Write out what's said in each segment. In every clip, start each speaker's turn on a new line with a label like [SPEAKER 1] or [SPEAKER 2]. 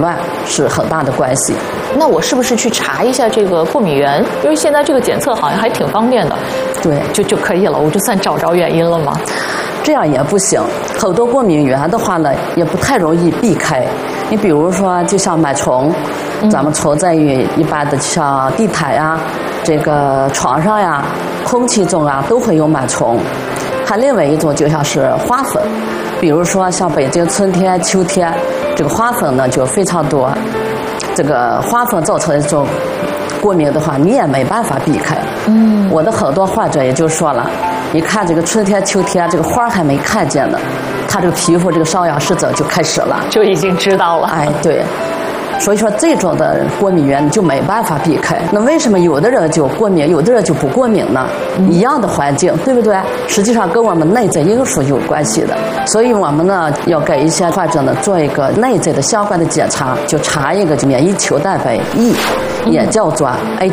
[SPEAKER 1] 乱是很大的关系。
[SPEAKER 2] 那我是不是去查一下这个过敏源？因为现在这个检测好像还挺方便的。
[SPEAKER 1] 对，
[SPEAKER 2] 就可以了，我就算找着原因了吗？
[SPEAKER 1] 这样也不行，很多过敏源的话呢，也不太容易避开。你比如说，就像螨虫，咱们存在于一般的像地毯呀、这个床上呀、空气中啊，都会有螨虫。还另外一种就像是花粉，比如说像北京春天、秋天，这个花粉呢就非常多。这个花粉造成的这种过敏的话，你也没办法避开。我的很多患者也就说了，你看这个春天、秋天，这个花还没看见呢，他这个皮肤这个瘙痒湿疹就开始了，
[SPEAKER 2] 就已经知道了。
[SPEAKER 1] 哎，对。所以说这种的过敏源你就没办法避开。那为什么有的人就过敏，有的人就不过敏呢？一样的环境，对不对？实际上跟我们内在因素有关系的。所以我们呢要给一些患者呢做一个内在的相关的检查，就查一个免疫球蛋白 E， 也叫做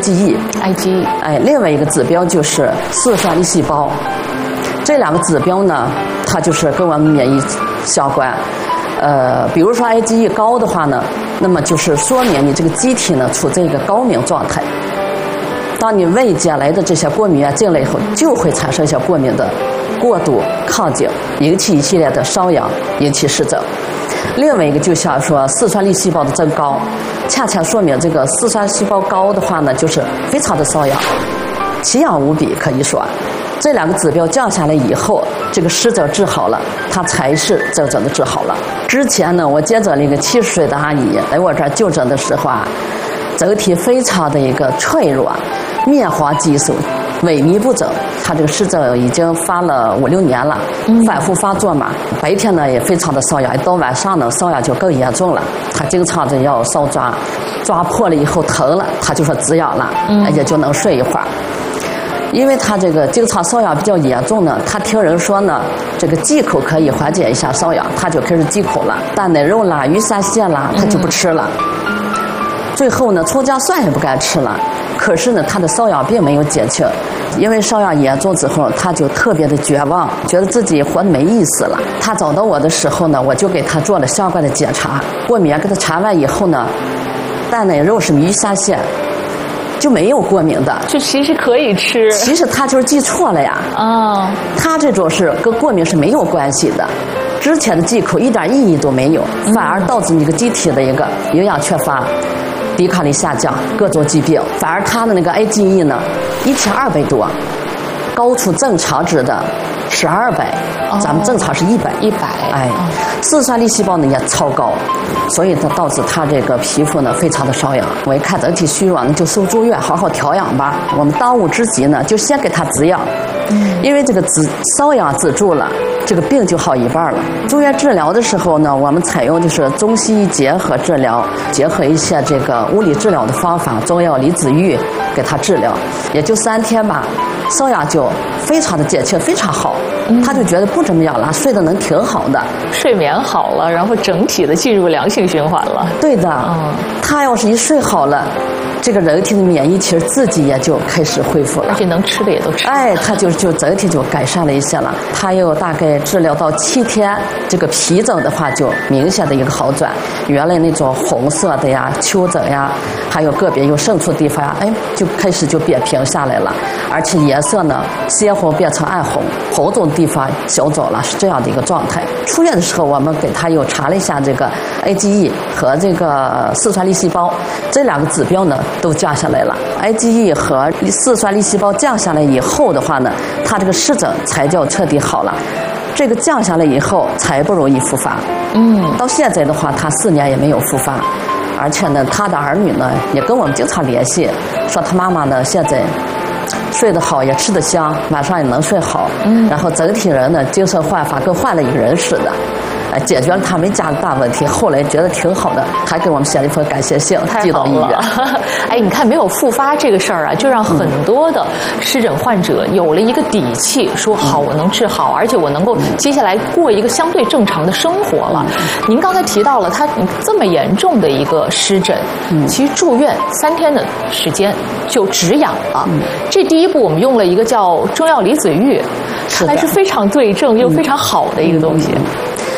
[SPEAKER 1] IgE。IgE， 哎，另外一个指标就是嗜酸粒细胞。这两个指标呢，它就是跟我们免疫相关。比如说 IgE 高的话呢，那么就是说明你这个机体呢处在一个高敏状态。当你未接来的这些过敏源进来以后，就会产生一些过敏的过度亢进，引起一系列的瘙痒，引起湿疹。另外一个就像说嗜酸粒细胞的增高，恰恰说明这个嗜酸细胞高的话呢，就是非常的瘙痒，奇痒无比，可以说。这两个指标降下来以后，这个湿疹治好了，它才是真正的治好了。之前呢，我接诊了一个70岁的阿姨来我这儿就诊的时候啊，整体非常的一个脆弱，面黄肌瘦，萎靡不振。她这个湿疹已经发了5、6年了，反复发作嘛。白天呢也非常的瘙痒，到晚上呢瘙痒就更严重了。她经常的要搔抓，抓破了以后疼了，她就说止痒了，也就能睡一会儿。因为他这个经常瘙痒比较严重呢，他听人说呢，这个忌口可以缓解一下瘙痒，他就开始忌口了，蛋奶肉啦、鱼三鲜啦，他就不吃了。最后呢，葱姜蒜也不敢吃了。可是呢，他的瘙痒并没有减轻，因为瘙痒严重之后，他就特别的绝望，觉得自己活得没意思了。他找到我的时候呢，我就给他做了相关的检查，过敏给他查完以后呢，蛋奶肉是鱼三鲜。就没有过敏的，
[SPEAKER 2] 就其实可以吃。
[SPEAKER 1] 其实他就是记错了呀。他这种是跟过敏是没有关系的，之前的忌口一点意义都没有，反而导致你个机体的一个营养缺乏、抵抗力下降、各种疾病。反而他的那个 IgE 呢，1200多，高出正常值的1200，咱们正常是100。哎，嗜酸粒细胞呢也超高，所以它导致他这个皮肤呢非常的瘙痒。我一看整体虚弱呢，就送住院好好调养吧。我们当务之急呢，就先给他止痒，因为这个瘙痒止住了，这个病就好一半了。住院治疗的时候呢，我们采用就是中西医结合治疗，结合一些这个物理治疗的方法，中药离子浴给他治疗，也就3天吧，瘙痒就非常的减轻，非常好。他就觉得不怎么痒了，睡得能挺好的，
[SPEAKER 2] 睡眠好了，然后整体的进入良性循环了。
[SPEAKER 1] 对的，他要是一睡好了，这个人体的免疫其实自己也就开始恢复了，
[SPEAKER 2] 而且能吃的也都吃。
[SPEAKER 1] 哎，他就整体就改善了一些了。他又大概治疗到7天，这个皮疹的话就明显的一个好转，原来那种红色的呀、丘疹呀，还有个别有渗出地方呀，哎，就开始就扁平下来了，而且颜色呢鲜红变成暗红，红肿地方消肿了，是这样的一个状态。出院的时候，我们给他又查了一下这个 IgE 和这个嗜酸粒细胞这2个指标呢都降下来了。IgE 和嗜酸粒细胞降下来以后的话呢，他这个湿疹才叫彻底好了。这个降下来以后才不容易复发。到现在的话，他4年也没有复发。而且呢，他的儿女呢也跟我们经常联系，说他妈妈呢现在睡得好，也吃得香，晚上也能睡好，然后整体人呢精神焕发，跟换了一个人似的。解决了他们家的大问题，后来觉得挺好的，还给我们写了一封感谢信，寄到医院。
[SPEAKER 2] 哎，你看没有复发这个事儿啊，就让很多的湿疹患者有了一个底气，说好我能治好，而且我能够接下来过一个相对正常的生活了。您刚才提到了他这么严重的一个湿疹，其实住院3天的时间就止痒了。这第一步我们用了一个叫中药离子浴，看来是非常对症又非常好的一个东西。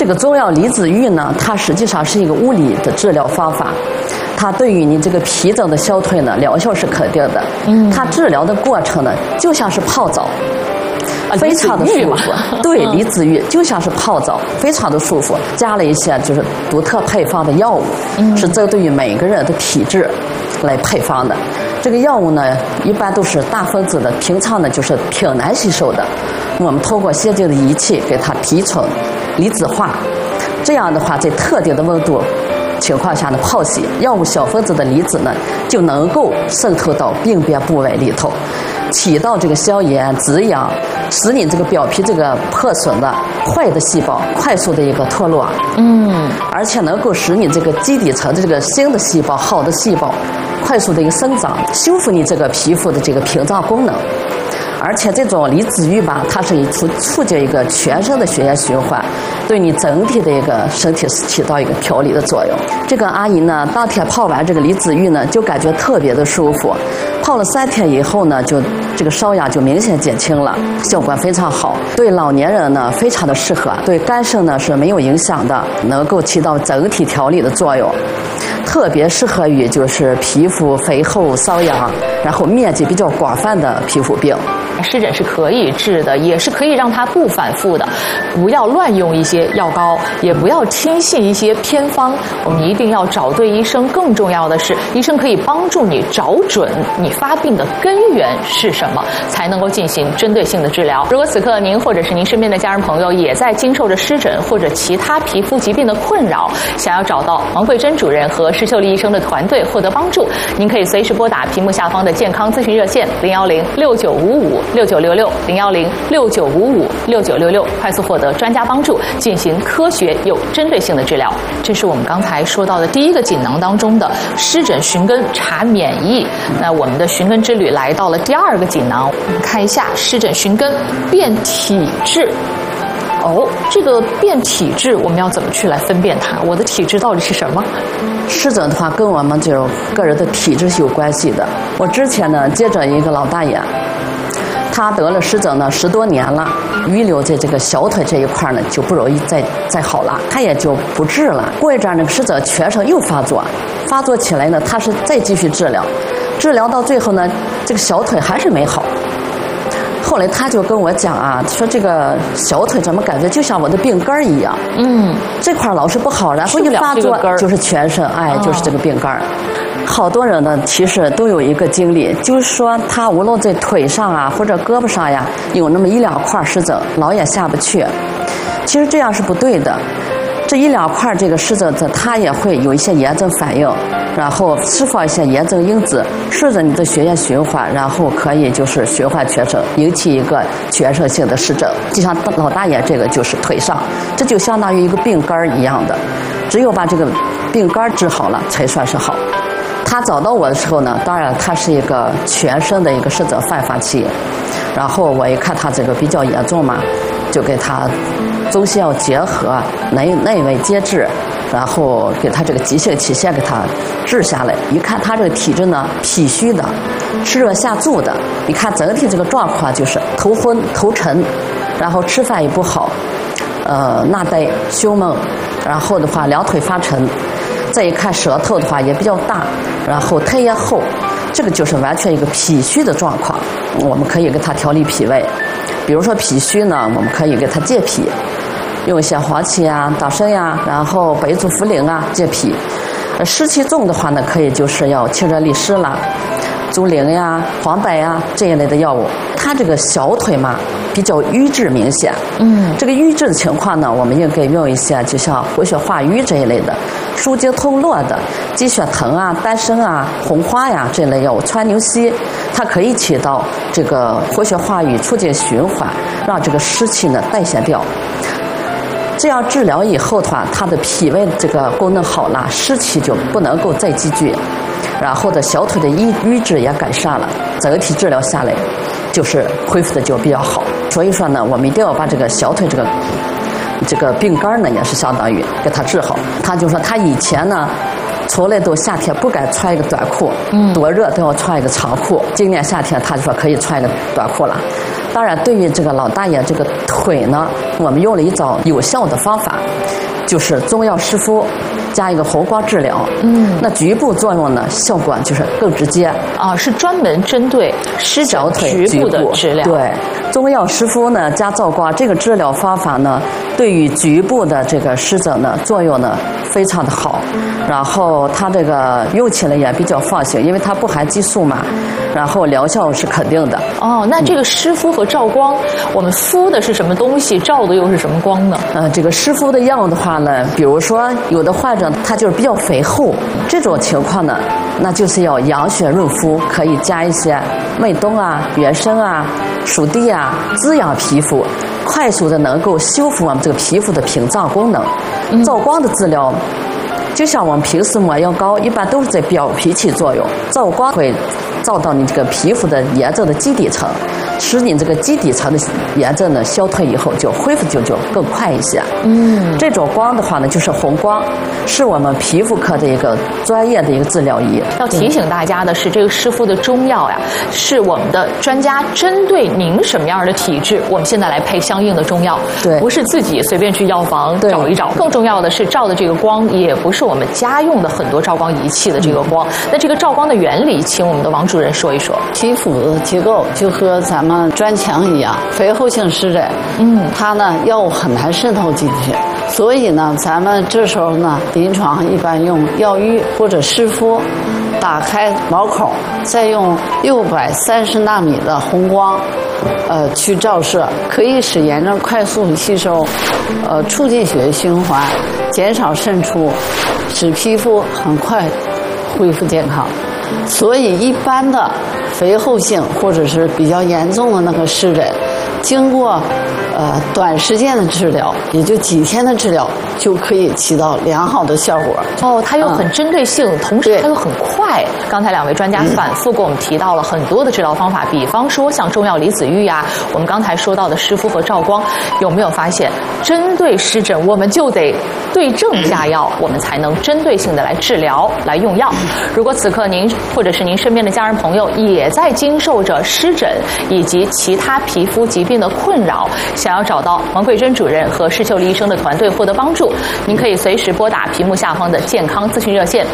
[SPEAKER 1] 这个中药离子浴呢，它实际上是一个物理的治疗方法，它对于你这个皮疹的消退呢，疗效是肯定的。它治疗的过程呢，就像是泡澡。非常的舒服，对，离子浴就像是泡澡，非常的舒服。加了一些就是独特配方的药物，是针对于每个人的体质来配方的。这个药物呢，一般都是大分子的，平常呢就是挺难吸收的。我们通过先进的仪器给它提纯、离子化，这样的话在特定的温度情况下呢泡洗，药物小分子的离子呢就能够渗透到病变部位里头，起到这个消炎止痒，使你这个表皮这个破损的坏的细胞快速的一个脱落，而且能够使你这个基底层的这个新的细胞、好的细胞快速的一个生长，修复你这个皮肤的这个屏障功能。而且这种离子浴吧，它是促进一个全身的血液循环，对你整体的一个身体起到一个调理的作用。这个阿姨呢，当天泡完这个离子浴呢，就感觉特别的舒服。泡了3天以后呢，就这个瘙痒就明显减轻了，效果非常好。对老年人呢，非常的适合，对肝肾呢是没有影响的，能够起到整体调理的作用。特别适合于就是皮肤肥厚、瘙痒，然后面积比较广泛的皮肤病。
[SPEAKER 2] 湿疹是可以治的，也是可以让它不反复的。不要乱用一些药膏，也不要轻信一些偏方。我们一定要找对医生，更重要的是，医生可以帮助你找准你发病的根源是什么，才能够进行针对性的治疗。如果此刻您或者是您身边的家人朋友也在经受着湿疹或者其他皮肤疾病的困扰，想要找到王慧珍主任和施秀丽医生的团队获得帮助，您可以随时拨打屏幕下方的健康咨询热线010-6955-6966，010-6955-6966，快速获得专家帮助，进行科学有针对性的治疗。这是我们刚才说到的第一个锦囊当中的湿疹寻根查免疫。那我们的寻根之旅来到了第2个锦囊，我们看一下湿疹寻根辨体质。这个辨体质我们要怎么去来分辨它？我的体质到底是什么？
[SPEAKER 1] 湿疹的话跟我们这种个人的体质是有关系的。我之前呢接着一个老大爷，他得了湿疹呢10多年了，遗留在这个小腿这一块呢就不容易再好了，他也就不治了。过一阵那个湿疹全身又发作起来呢，他是再继续治疗到最后呢，这个小腿还是没好。后来他就跟我讲啊，说这个小腿怎么感觉就像我的病根一样，这块老是不好，然后一发作就是全身，就是这个病根。好多人呢其实都有一个经历，就是说他无论在腿上啊或者胳膊上呀有那么1-2块湿疹，老也下不去。其实这样是不对的，这1-2块这个湿疹它也会有一些炎症反应，然后释放一些炎症因子，顺着你的血液循环，然后可以就是循环全身，引起一个全身性的湿疹。就像老大爷这个就是腿上，这就相当于一个病根一样的，只有把这个病根治好了才算是好。他找到我的时候呢，当然他是一个全身的一个湿疹泛发期，然后我一看他这个比较严重嘛，就给他中西药结合，内外皆治，然后给他这个急性期先给他治下来。一看他这个体质呢，脾虚的，湿热下注的，你看整体这个状况就是头昏头沉，然后吃饭也不好，纳呆胸闷，然后的话两腿发沉，再一看舌头的话也比较大，然后苔也厚，这个就是完全一个脾虚的状况。我们可以给他调理脾胃，比如说脾虚呢，我们可以给他健脾，用一些黄芪啊、党参呀，然后白术、茯苓啊健脾。湿气重的话呢，可以就是要清热利湿啦，猪苓呀、黄柏呀这一类的药物。他这个小腿嘛比较瘀滞明显，这个瘀滞的情况呢，我们应该用一些就像活血化瘀这一类的，舒筋通络的鸡血藤啊、丹参啊、红花呀这类药物，川牛膝，它可以起到这个活血化瘀、促进循环，让这个湿气呢代谢掉。这样治疗以后的话，它的脾胃这个功能好了，湿气就不能够再积聚，然后的小腿的瘀滞也改善了，整体治疗下来就是恢复的就比较好。所以说呢，我们一定要把这个小腿这个病根呢，也是相当于给他治好。他就说他以前呢从来都夏天不敢穿一个短裤，多热都要穿一个长裤。今年夏天他就说可以穿一个短裤了， 当然，对于这个老大爷这个腿呢，我们用了一招有效的方法，就是中药湿敷加一个红光治疗。那局部作用呢，效果就是更直接
[SPEAKER 2] 啊，是专门针对湿疹局部的治疗。
[SPEAKER 1] 对，中药湿敷呢加照光这个治疗方法呢，对于局部的这个湿疹呢，作用呢非常的好。然后它这个用起来也比较放心，因为它不含激素嘛，然后疗效是肯定的。
[SPEAKER 2] 哦，那这个湿敷和照光，我们敷的是什么东西，照的又是什么光呢？
[SPEAKER 1] 这个湿敷的药的话呢，比如说有的患者他就是比较肥厚，这种情况呢，那就是要养血润肤，可以加一些麦冬啊、原参啊、熟地啊，滋养皮肤，快速的能够修复我们这个皮肤的屏障功能。照光的治疗，就像我们平时抹药膏，一般都是在表皮起作用，照光会照到你这个皮肤的炎症的基底层，使你这个基底层的炎症呢消退以后，就恢复就更快一些。这种光的话呢，就是红光，是我们皮肤科的一个专业的一个治疗仪。
[SPEAKER 2] 要提醒大家的是，这个湿敷的中药呀，是我们的专家针对您什么样的体质，我们现在来配相应的中药。
[SPEAKER 1] 对，
[SPEAKER 2] 不是自己随便去药房找一找。更重要的是，照的这个光也不是我们家用的很多照光仪器的这个光。那这个照光的原理，请我们的王主任说一说。
[SPEAKER 3] 皮肤的结构就和咱们砖墙一样，肥厚性湿疹，它呢药物很难渗透进去，所以呢，咱们这时候呢，临床一般用药浴或者湿敷，打开毛孔，再用630纳米的红光，去照射，可以使炎症快速吸收，促进血液循环，减少渗出，使皮肤很快恢复健康。所以一般的肥厚性或者是比较严重的那个湿疹，经过短时间的治疗，也就几天的治疗，就可以起到良好的效果。
[SPEAKER 2] 哦，它又很针对性，同时它又很快。刚才两位专家反复给我们提到了很多的治疗方法，比方说像中药离子浴啊，我们刚才说到的湿敷和照光，有没有发现，针对湿疹我们就得对症下药，我们才能针对性的来治疗、来用药。如果此刻您或者是您身边的家人朋友也在经受着湿疹以及其他皮肤疾病的困扰，想要找到王桂珍主任和施秀丽医生的团队获得帮助，您可以随时拨打屏幕下方的健康咨询热线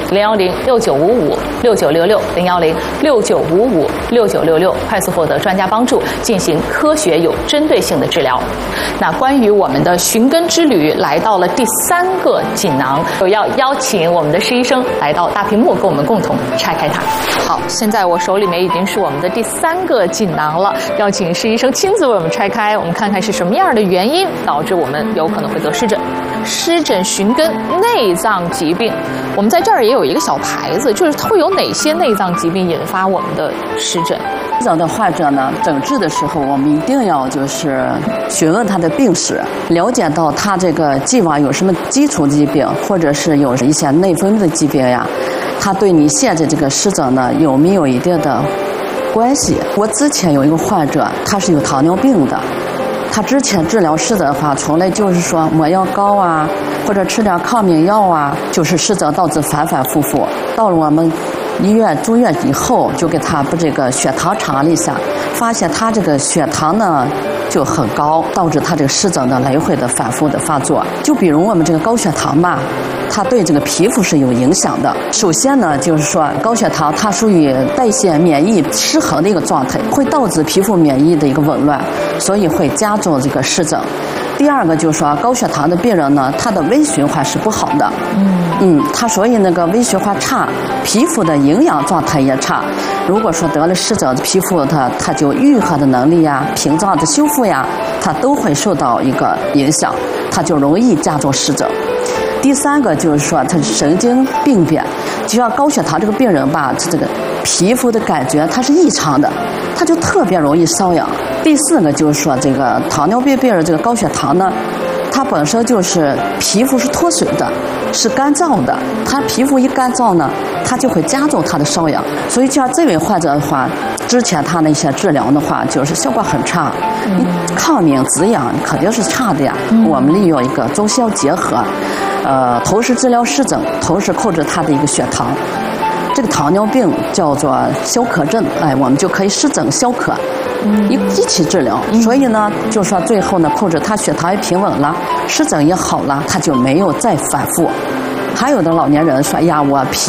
[SPEAKER 2] 010-6955-6966，010-6955-6966，快速获得专家帮助，进行科学有针对性的治疗。那关于我们的寻根之旅来到了第3个锦囊，我要邀请我们的施医生来到大屏幕，跟我们共同拆开它。好，现在我手里面已经是我们的第3个锦囊了，要请施医生亲自为我们拆开，我们看看是什么样的原因导致我们有可能会得湿疹。湿疹寻根，内脏疾病，我们在这儿也有一个小牌子，就是会有哪些内脏疾病引发我们的湿疹。
[SPEAKER 1] 湿疹的患者呢，诊治的时候我们一定要就是询问他的病史，了解到他这个既往有什么基础疾病，或者是有一些内分泌的疾病呀，他对你现在这个湿疹呢有没有一定的关系。我之前有一个患者，他是有糖尿病的，他之前治疗湿疹的话，从来就是说抹药膏啊，或者吃点抗敏药啊，就是湿疹导致反反复复。到了我们医院住院以后，就给他把这个血糖查了一下，发现他这个血糖呢就很高，导致他这个湿疹的来回的反复的发作。就比如我们这个高血糖吧，它对这个皮肤是有影响的。首先呢，就是说高血糖它属于代谢免疫失衡的一个状态，会导致皮肤免疫的一个紊乱，所以会加重这个湿疹。第二个就是说高血糖的病人呢，他的微循环是不好的，他所以那个微循环差，皮肤的营养状态也差。如果说得了湿疹，皮肤它就愈合的能力呀、屏障的修复呀，它都会受到一个影响，它就容易加重湿疹。第三个就是说它是神经病变，就像高血糖这个病人吧，这个皮肤的感觉它是异常的，它就特别容易瘙痒。第四个就是说这个糖尿病病人这个高血糖呢，它本身就是皮肤是脱水的，是干燥的，它皮肤一干燥呢，它就会加重它的瘙痒。所以像这位患者的话，之前他那些治疗的话，就是效果很差，抗敏止痒肯定是差的呀。我们利用一个中西药结合，同时治疗湿疹，同时控制他的一个血糖。这个糖尿病叫做消渴症，我们就可以湿疹消渴， 一起治疗。所以呢，就说最后呢，控制他血糖也平稳了，湿疹也好了，他就没有再反复。还有的老年人说：“呀，我脾